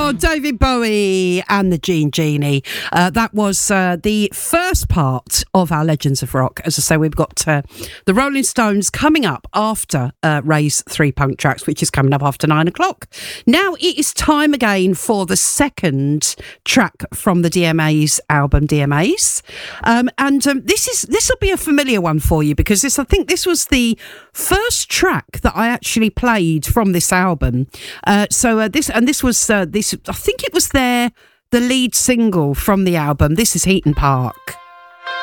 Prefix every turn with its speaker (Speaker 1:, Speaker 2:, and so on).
Speaker 1: Oh, David Bowie and the Gene Genie. That was the first part of our Legends of Rock. As I say, we've got the Rolling Stones coming up after Ray's 3 punk tracks, which is coming up after 9 o'clock. Now it is time again for the second track from the DMA's album, DMA's. This will be a familiar one for you because I think this was the first track that I actually played from this album. This was I think it was the lead single from the album. This is Heaton Park.